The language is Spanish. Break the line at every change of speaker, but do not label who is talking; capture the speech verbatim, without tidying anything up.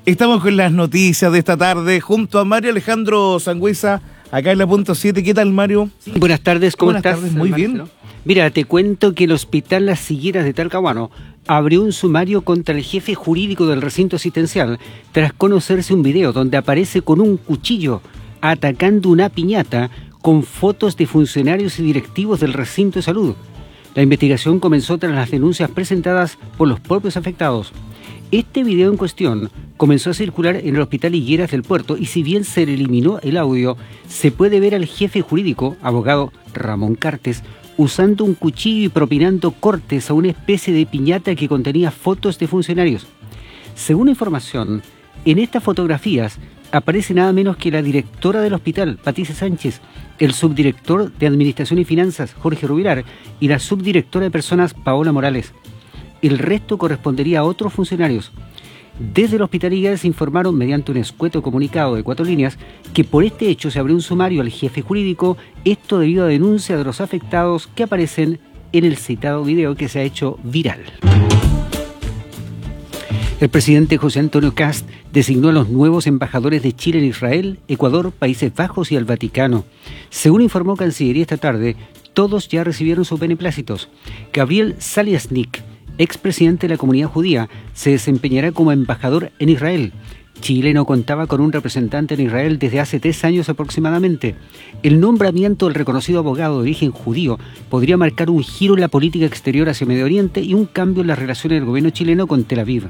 Estamos con las noticias de esta tarde junto a Mario Alejandro Sangüesa, acá en la punto siete. ¿Qué tal, Mario?
Sí, buenas tardes, ¿cómo
buenas
estás?
Tardes, muy bien.
Marcelo? Mira, te cuento que el Hospital Las Higueras de Talcahuano abrió un sumario contra el jefe jurídico del recinto asistencial tras conocerse un video donde aparece con un cuchillo atacando una piñata con fotos de funcionarios y directivos del recinto de salud. La investigación comenzó tras las denuncias presentadas por los propios afectados. Este video en cuestión comenzó a circular en el Hospital Higueras del Puerto y si bien se eliminó el audio, se puede ver al jefe jurídico, abogado Ramón Cartes, usando un cuchillo y propinando cortes a una especie de piñata que contenía fotos de funcionarios. Según información, en estas fotografías aparece nada menos que la directora del hospital, Patricia Sánchez, el subdirector de Administración y Finanzas, Jorge Rubilar, y la subdirectora de Personas, Paola Morales. El resto correspondería a otros funcionarios. Desde el Hospital Higueras informaron mediante un escueto comunicado de cuatro líneas que por este hecho se abrió un sumario al jefe jurídico, esto debido a denuncias de los afectados que aparecen en el citado video que se ha hecho viral. El presidente José Antonio Kast designó a los nuevos embajadores de Chile en Israel, Ecuador, Países Bajos y el Vaticano. Según informó Cancillería esta tarde, todos ya recibieron sus beneplácitos. Gabriel Saliasnik, expresidente de la comunidad judía, se desempeñará como embajador en Israel. Chile no contaba con un representante en Israel desde hace tres años aproximadamente. El nombramiento del reconocido abogado de origen judío podría marcar un giro en la política exterior hacia Medio Oriente y un cambio en las relaciones del gobierno chileno con Tel Aviv.